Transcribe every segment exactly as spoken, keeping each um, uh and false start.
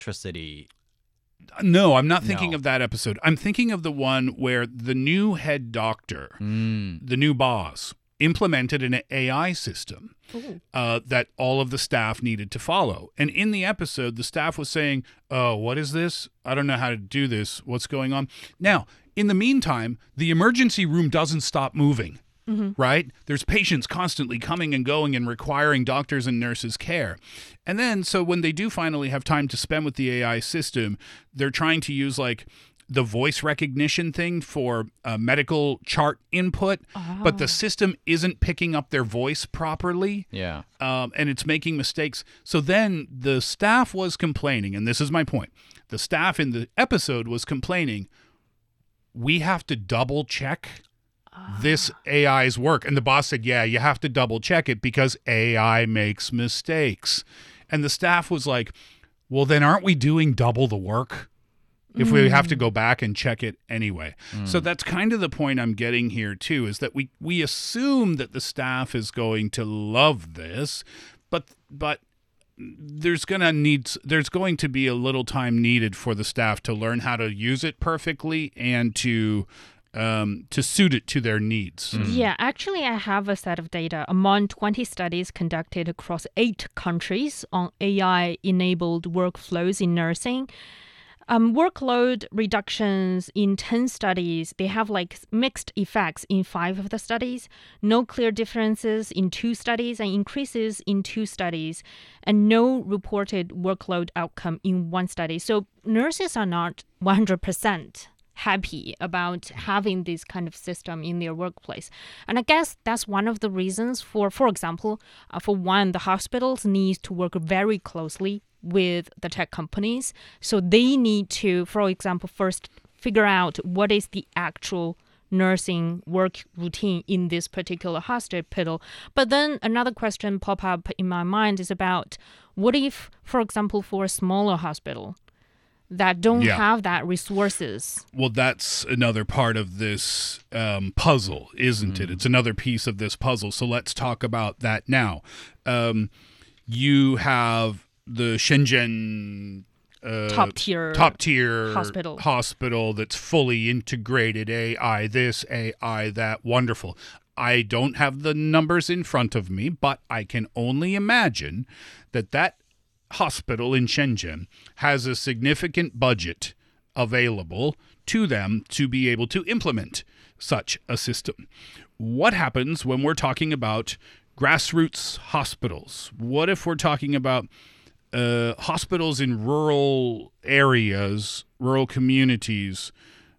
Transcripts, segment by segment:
electricity. No, I'm not thinking No. of that episode. I'm thinking of the one where the new head doctor, Mm. the new boss, implemented an A I system uh, that all of the staff needed to follow. And in the episode, the staff was saying, oh, what is this? I don't know how to do this. What's going on? Now, in the meantime, the emergency room doesn't stop moving. Right? There's patients constantly coming and going and requiring doctors and nurses' care. And then, so when they do finally have time to spend with the A I system, they're trying to use like the voice recognition thing for uh, medical chart input, but the system isn't picking up their voice properly. Yeah. Um, and it's making mistakes. So then the staff was complaining, and this is my point. The staff in the episode was complaining, we have to double check this A I's work. And the boss said, yeah, you have to double check it because A I makes mistakes. And the staff was like, well, then aren't we doing double the work if mm. we have to go back and check it anyway? Mm. So that's kind of the point I'm getting here too, is that we, we assume that the staff is going to love this, but, but there's going to need, there's going to be a little time needed for the staff to learn how to use it perfectly and to Um, to suit it to their needs. Mm. Yeah, actually, I have a set of data among twenty studies conducted across eight countries on A I-enabled workflows in nursing. Um, workload reductions in ten studies, they have like mixed effects in five of the studies, no clear differences in two studies and increases in two studies, and no reported workload outcome in one study. So nurses are not one hundred percent happy about having this kind of system in their workplace. And I guess that's one of the reasons for, for example, uh, for one, the hospitals need to work very closely with the tech companies. So they need to, for example, first figure out what is the actual nursing work routine in this particular hospital. But then another question pop up in my mind is about what if, for example, for a smaller hospital, that don't Yeah. have that resources. Well, that's another part of this um, puzzle, isn't it? It's another piece of this puzzle. So let's talk about that now. Um, you have the Shenzhen uh, Top tier top tier hospital. hospital that's fully integrated A I, this A I, that, wonderful. I don't have the numbers in front of me, but I can only imagine that that hospital in Shenzhen has a significant budget available to them to be able to implement such a system. What happens when we're talking about grassroots hospitals? What if we're talking about uh, hospitals in rural areas, rural communities?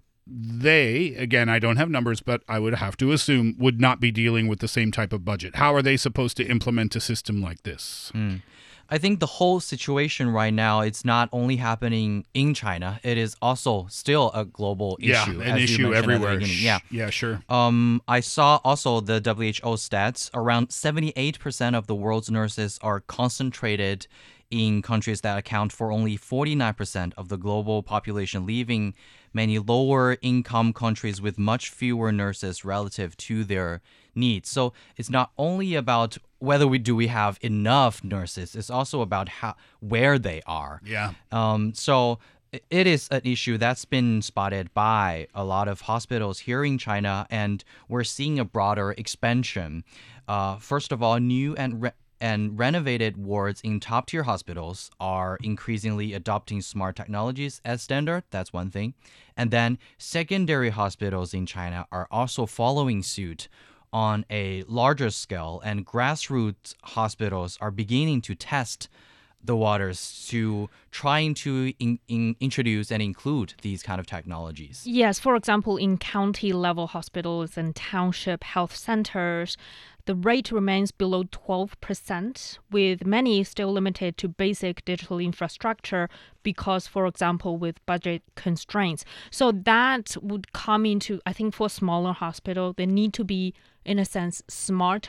They, again, I don't have numbers, but I would have to assume would not be dealing with the same type of budget. How are they supposed to implement a system like this? Mm. I think the whole situation right now, it's not only happening in China, it is also still a global Yeah, issue. an as you issue mentioned at the everywhere. beginning. Sh- Yeah. Yeah, sure. Um, I saw also the W H O stats. Around seventy-eight percent of the world's nurses are concentrated in countries that account for only forty-nine percent of the global population, leaving many lower income countries with much fewer nurses relative to their needs. So it's not only about whether we do we have enough nurses, it's also about how where they are. Yeah. Um, so it is an issue that's been spotted by a lot of hospitals here in China, and we're seeing a broader expansion. Uh, first of all, new and re- and renovated wards in top-tier hospitals are increasingly adopting smart technologies as standard. That's one thing. And then secondary hospitals in China are also following suit on a larger scale, and grassroots hospitals are beginning to test the waters to trying to in, in, introduce and include these kind of technologies. Yes, for example, in county-level hospitals and township health centers, the rate remains below twelve percent, with many still limited to basic digital infrastructure because, for example, with budget constraints. So that would come into, I think, for smaller hospitals, they need to be, in a sense, smarter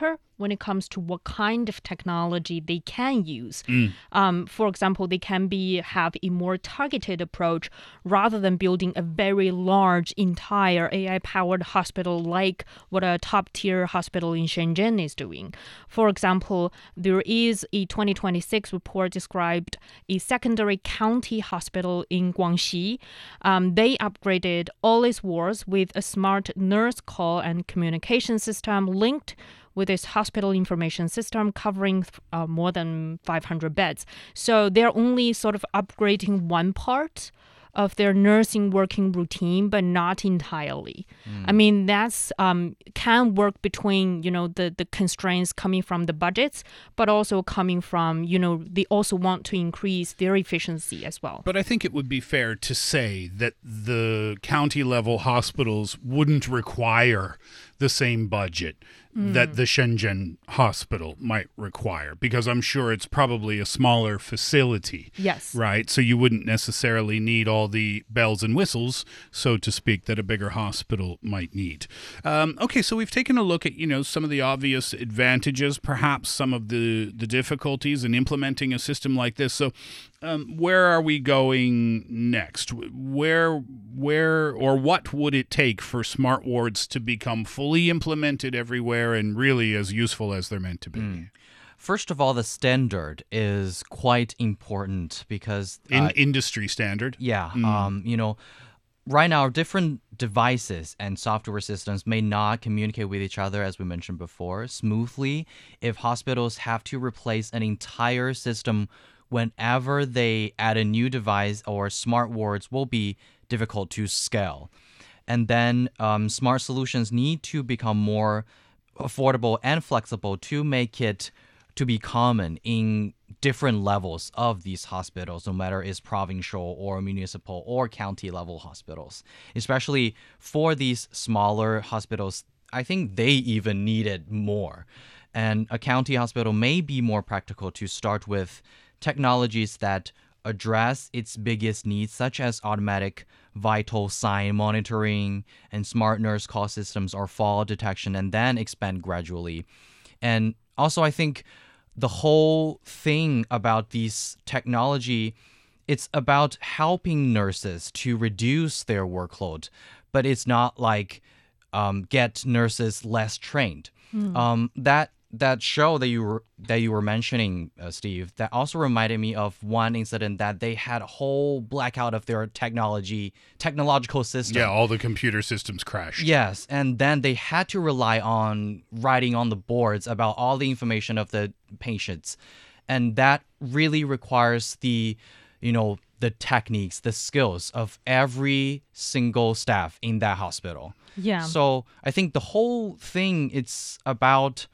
when it comes to what kind of technology they can use. Mm. Um, for example, they can be have a more targeted approach rather than building a very large entire A I-powered hospital like what a top-tier hospital in Shenzhen is doing. For example, there is a twenty twenty-six report described a secondary county hospital in Guangxi. Um, they upgraded all its wards with a smart nurse call and communication system linked with its hospital information system covering uh, more than five hundred beds. So they're only sort of upgrading one part of their nursing working routine, but not entirely. Mm. I mean, that's um, can work between, you know, the, the constraints coming from the budgets, but also coming from, you know, they also want to increase their efficiency as well. But I think it would be fair to say that the county level hospitals wouldn't require the same budget mm. that the Shenzhen hospital might require, because I'm sure it's probably a smaller facility. Yes. Right? So you wouldn't necessarily need all the bells and whistles, so to speak, that a bigger hospital might need. Um, okay, so we've taken a look at, you know, some of the obvious advantages, perhaps some of the, the difficulties in implementing a system like this. So um, where are we going next? Where, where or what would it take for smart wards to become fully implemented everywhere and really as useful as they're meant to be? Mm. First of all, the standard is quite important because... Uh, In industry standard? Yeah. Mm. Um, you know, right now, different devices and software systems may not communicate with each other, as we mentioned before, smoothly if hospitals have to replace an entire system whenever they add a new device, or smart wards will be difficult to scale. And then um, smart solutions need to become more affordable and flexible to make it to be common in different levels of these hospitals, no matter it's provincial or municipal or county level hospitals. Especially for these smaller hospitals, I think they even need it more. And a county hospital may be more practical to start with technologies that address its biggest needs, such as automatic vital sign monitoring and smart nurse call systems or fall detection, and then expand gradually. And also, I think the whole thing about these technology, it's about helping nurses to reduce their workload, but it's not like um, get nurses less trained. Mm. Um, that That show that you were that you were mentioning, uh, Steve, that also reminded me of one incident that they had a whole blackout of their technology technological system. Yeah, all the computer systems crashed. Yes, and then they had to rely on writing on the boards about all the information of the patients, and that really requires the, you know, the techniques, the skills of every single staff in that hospital. Yeah. So I think the whole thing, it's about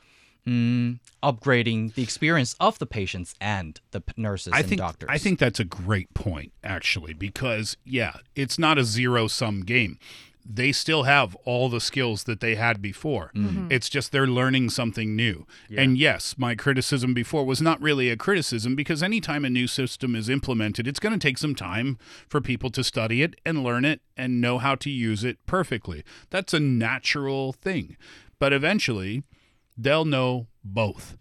Mm, upgrading the experience of the patients and the p- nurses I and think, doctors. I think that's a great point, actually, because, yeah, it's not a zero-sum game. They still have all the skills that they had before. Mm-hmm. It's just they're learning something new. Yeah. And yes, my criticism before was not really a criticism, because anytime a new system is implemented, it's going to take some time for people to study it and learn it and know how to use it perfectly. That's a natural thing. But eventually, they'll know both,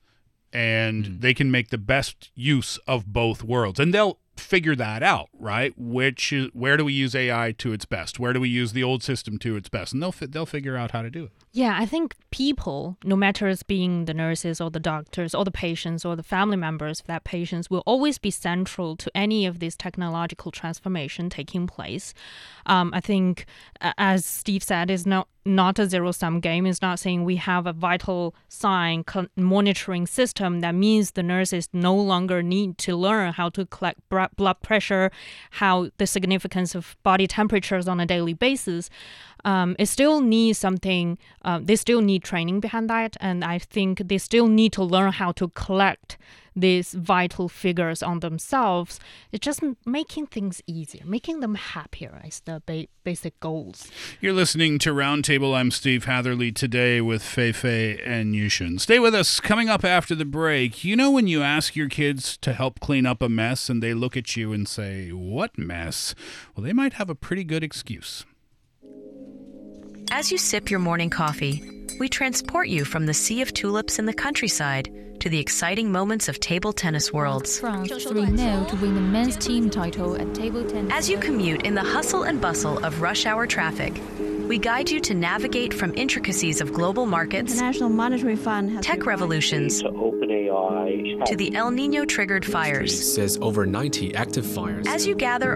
and mm. they can make the best use of both worlds, and they'll figure that out, right? Which is, where do we use A I to its best? Where do we use the old system to its best? And they'll they'll figure out how to do it. Yeah, I think people, no matter it's being the nurses or the doctors or the patients or the family members of that patients, will always be central to any of this technological transformation taking place. Um, I think, as Steve said, is not not a zero-sum game. It's not saying we have a vital sign con- monitoring system that means the nurses no longer need to learn how to collect b- blood pressure, how the significance of body temperatures on a daily basis. Um, it still needs something, uh, they still need training behind that, and I think they still need to learn how to collect these vital figures on themselves. It's just making things easier, making them happier is the ba- basic goals. You're listening to Roundtable. I'm Steve Hatherley, today with Fei Fei and Yushin. Stay with us. Coming up after the break, you know when you ask your kids to help clean up a mess and they look at you and say, "What mess?" Well, they might have a pretty good excuse. As you sip your morning coffee, we transport you from the sea of tulips in the countryside to the exciting moments of table tennis worlds. France three nil to win the men's team title at table tennis. As you commute in the hustle and bustle of rush hour traffic, we guide you to navigate from intricacies of global markets, International Monetary Fund has tech revolutions, to OpenAI, to the El Nino-triggered fires. Says over ninety active fires. As you gather